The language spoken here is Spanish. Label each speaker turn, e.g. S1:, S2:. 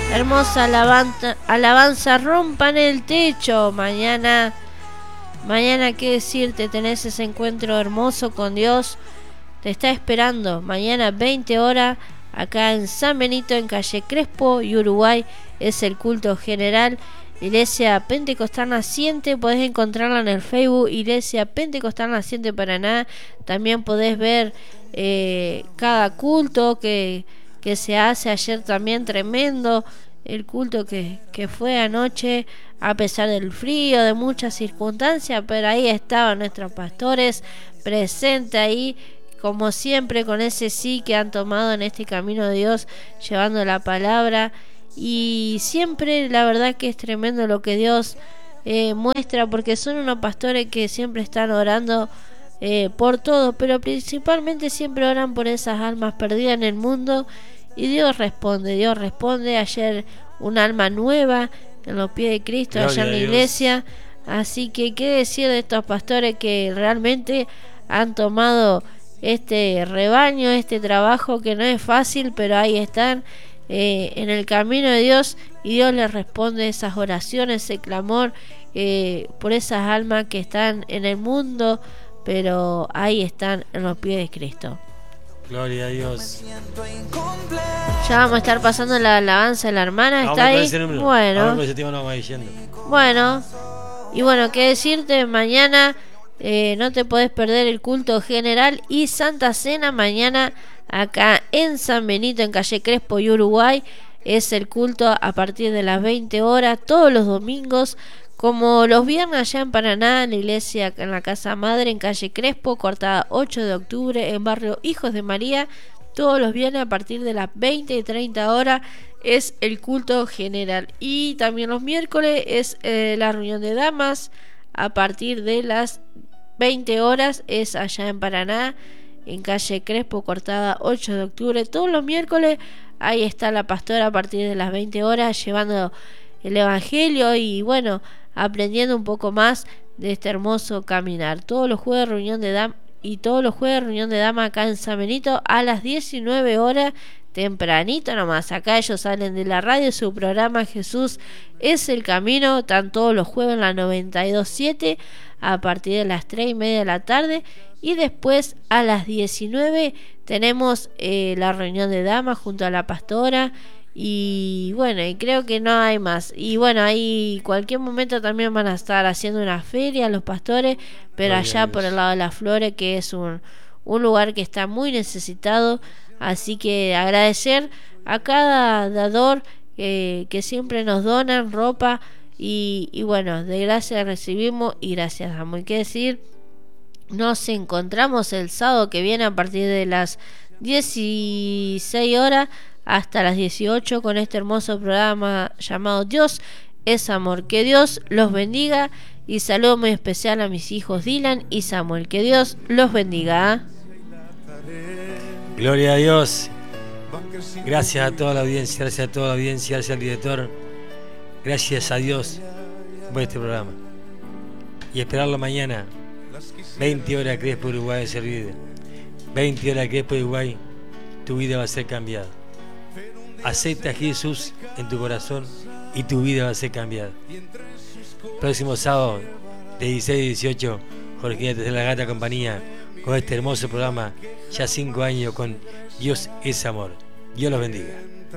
S1: Hermosa alabanza, rompan el techo. Mañana, qué decirte, tenés ese encuentro hermoso con Dios. Te está esperando. Mañana 20 horas, acá en San Benito, en calle Crespo y Uruguay. Es el culto general. Iglesia Pentecostal Naciente, podés encontrarla en el Facebook, Iglesia Pentecostal Naciente Paraná. También podés ver cada culto que se hace. Ayer también tremendo el culto que fue anoche, a pesar del frío, de muchas circunstancias, pero ahí estaban nuestros pastores presentes ahí, como siempre, con ese sí que han tomado en este camino de Dios, llevando la palabra. Y siempre la verdad que es tremendo lo que Dios muestra, porque son unos pastores que siempre están orando por todo, pero principalmente siempre oran por esas almas perdidas en el mundo. Y Dios responde. Ayer un alma nueva en los pies de Cristo,
S2: Gloria
S1: allá en la iglesia. Así que qué decir de estos pastores que realmente han tomado este rebaño, este trabajo que no es fácil, pero ahí están en el camino de Dios, y Dios les responde esas oraciones, ese clamor por esas almas que están en el mundo, pero ahí están en los pies de Cristo.
S2: Gloria a Dios.
S1: Ya vamos a estar pasando la alabanza de la hermana.
S2: No,
S1: está ahí. Bueno, y bueno, qué decirte, mañana no te podés perder el culto general y Santa Cena mañana acá en San Benito, en calle Crespo y Uruguay. Es el culto a partir de las 20 horas todos los domingos, como los viernes allá en Paraná, en la iglesia, en la Casa Madre, en calle Crespo, cortada 8 de octubre, en barrio Hijos de María. Todos los viernes a partir de las 20 y 30 horas es el culto general. Y también los miércoles es la reunión de damas a partir de las 20 horas. Es allá en Paraná, en calle Crespo, cortada 8 de octubre. Todos los miércoles ahí está la pastora a partir de las 20 horas llevando el evangelio y bueno, aprendiendo un poco más de este hermoso caminar. Todos los jueves reunión de damas acá en San Benito a las 19 horas, tempranito nomás. Acá ellos salen de la radio, su programa Jesús es el camino. Están todos los jueves en la 92.7 a partir de las 3:30 de la tarde. Y después a las 19 tenemos la reunión de damas junto a la pastora. Y bueno, y creo que no hay más. Y bueno, ahí cualquier momento también van a estar haciendo una feria los pastores, pero allá por el lado de las Flores, que es un lugar que está muy necesitado. Así que agradecer a cada dador que siempre nos donan ropa. Y bueno, de gracias recibimos y gracias damos. Hay que decir, nos encontramos el sábado que viene a partir de las 16 horas hasta las 18 con este hermoso programa llamado Dios es Amor. Que Dios los bendiga y saludo muy especial a mis hijos Dylan y Samuel. Que Dios los bendiga.
S2: Gloria a Dios. Gracias a toda la audiencia, gracias al director. Gracias a Dios por este programa. Y esperarlo mañana, 20 horas Crespo Uruguay de servir. 20 horas Crespo Uruguay, tu vida va a ser cambiada. Acepta a Jesús en tu corazón y tu vida va a ser cambiada. Próximo sábado de 16 a 18, Jorge desde la Gata Compañía, con este hermoso programa, ya 5 años con Dios es Amor. Dios los bendiga.